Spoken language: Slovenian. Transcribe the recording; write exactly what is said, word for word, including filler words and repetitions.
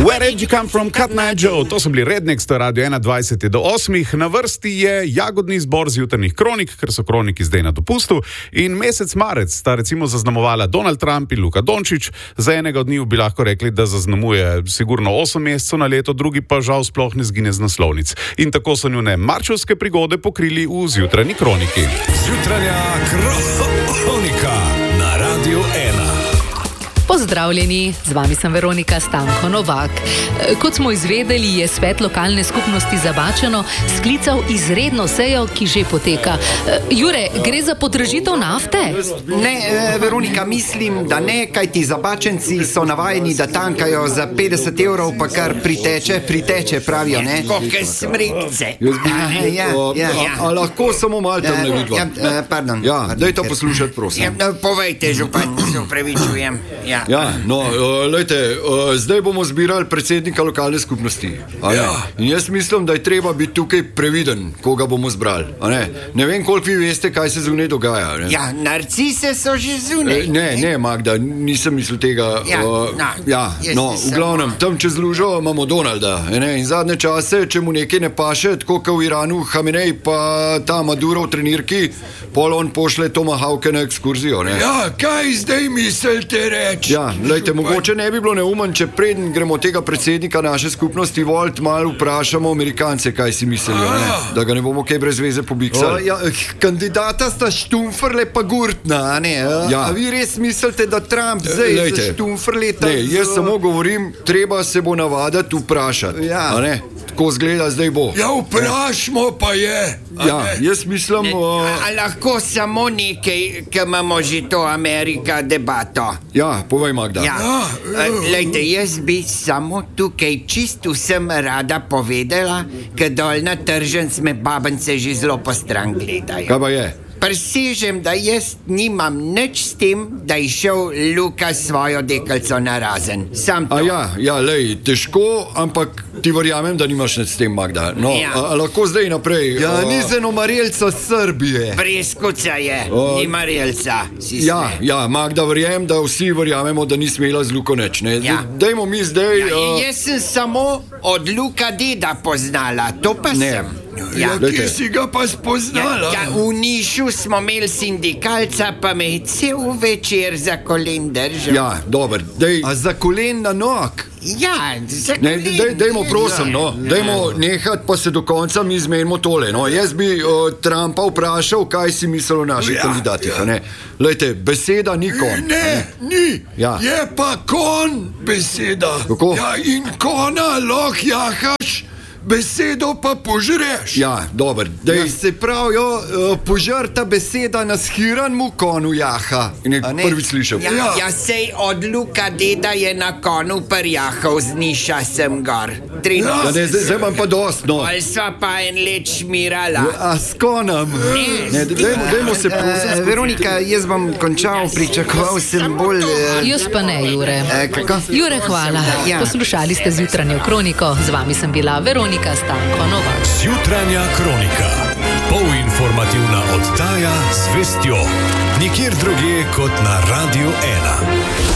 Where did you come from, Cut Night Joe? To so bili Rednecks, to je Radio ena dvajset do osmih. Na vrsti je jagodni zbor z jutrnih kronik, ker so kroniki zdaj na dopustu. In mesec marec sta recimo zaznamovala Donald Trump in Luka Dončić. Za enega od njih bi lahko rekli, da zaznamuje sigurno osem mesecev na leto, drugi pa žal sploh ne zgine z naslovnic. In tako so njune marčevske prigode pokrili v zjutrajni kroniki. Zjutranja kronika na Radio ena. Pozdravljeni, z vami sem Veronika Stanko Novak. Kot smo izvedeli, je svet lokalne skupnosti Zabačeno sklical izredno sejo, ki že poteka. Jure, gre za podražitev nafte? Ne, Veronika, mislim, da ne, kajti Zabačenci so navajeni, da tankajo za petdeset evrov, pa kar priteče, priteče, pravijo, ne? Koke smrikce. Ja, ja, ja. A lahko samo malo tam ne vidva? Ja, pardon. Ja, dajte poslušati, prosim. Ja, povejte, župan, se upravičujem. Ja. Ja, no, uh, lejte, uh, zdaj bomo zbirali predsednika lokalne skupnosti. Ja. In jaz mislim, da je treba biti tukaj previden, koga bomo zbrali. Ne? ne vem, koliko vi veste, kaj se zunaj dogaja. Ne? Ja, narcise so že zunaj. Ne, ne, Magda, nisem mislil tega. Ja, uh, no, ja, no v glavnem, tam čez lužo imamo Donalda. Ne? In zadnje čase, če mu nekaj ne paše, tako kot v Iranu, Hamenej pa ta Maduro v trenirki, pol on pošle Tomahawke na ekskurzijo. Ne? Ja, kaj zdaj mislite reči? Ja, lejte, mogoče ne bi bilo neumen, če preden gremo tega predsednika naše skupnosti volt, malo vprašamo Amerikance, kaj si mislijo, ne? Da ga ne bomo kaj brez veze pobiksali. Ja, kandidata sta Štumferle pa Gurtna, ne? Ja. A vi res mislite, da Trump zdaj lejte, za Štumferle ta... Ne, jaz samo govorim, treba se bo navaditi vprašati, ja. A ne? Tako zgleda, zdaj bo. Ja, vprašmo pa je. Ja, jaz mislim... Ne, uh... a, a lahko samo nekaj, ker imamo že to Amerika debato. Ja, povej, Magda. Ja, lejte, jaz bi samo tukaj čisto vsem rada povedala, ker dol na tržnic me babence že zelo postran gledajo. Kaj pa je? Presežem, da jaz nimam nič s tem, da je šel Luka svojo deklico narazen. Sam to. A ja, ja, lej, težko, ampak ti verjamem, da nimaš nič s tem, Magda. No, Ja. a, a lahko zdaj naprej? Ja, a... ni zenomarjelca Srbije. Preskuca je, O, ni Marjelca. si Ja, se. ja, Magda, verjamem, da vsi verjamemo, da ni smela z Luko nič, ne? Ja. Dajmo mi zdaj... Ja, uh... jaz sem samo od Luka deda poznala, to pa Ne. sem. Ja, Lejte. ki si ga pa spoznala? Ja, v Nišu smo imeli sindikalca, pa me je cel večer za kolen držal. Ja, dober, dej... A za kolen na nog? Ja, za Ne, kolen. dej, dejmo prosim, no, dejmo nehati, pa se do konca mi zmenimo tole, no. Jaz bi uh, Trumpa vprašal, kaj si misli o naših Ja, kandidatih, ja. ne. Lejte, beseda ni kon. Ne, ni. Ja. Je pa kon beseda. Kako? Ja, in kona lahko jahaš, besedo pa požreš. Ja, dober, Ja, dej... se pravijo, uh, požrta beseda na shiranmu konu jaha. Ne, A ne? prvič slišal. Ja, Ja. ja, sej od Luka deda je na konu prjahal z Niša sem gor. Ja, ne, zdaj, zdaj imam pa dost, no. Ali sva pa en let šmirala. A s konom? Ne, dejmo, dejmo se prosim... Uh, Veronika, jaz bom končal, pričakoval sem bolj... Uh, Jaz pa ne, Jure. Eh, kako? Jure, hvala. Ja. Poslušali ste zjutranjo kroniko. Z vami sem bila Veronika Stanko Novak. Zjutranja kronika. Polinformativna oddaja z vestjo. Nikjer drugje kot na Radio ena.